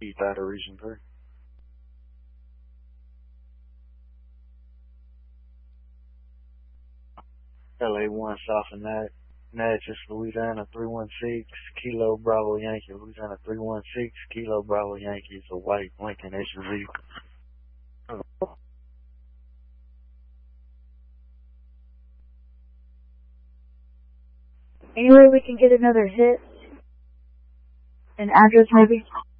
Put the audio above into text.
Theta Region 3. LA1 South and Natchez, Louisiana 316, Kilo Bravo Yankee, Louisiana 316, Kilo Bravo Yankee is a white Lincoln SUV. Anyway, we can get another hit? An address maybe?